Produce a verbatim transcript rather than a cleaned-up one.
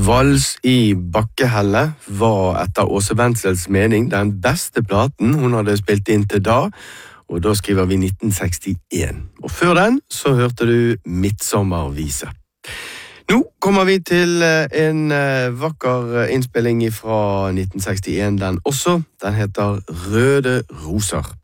Vals i Bakkehelle var etter Åse Wentzels mening den beste platen hun hadde spilt inn til da, og da skriver vi nitten sekstien. Og før den så hørte du Midtsommervise. Nå kommer vi til en vakker innspilling fra nitten sekstien den også. Den heter Røde Roser.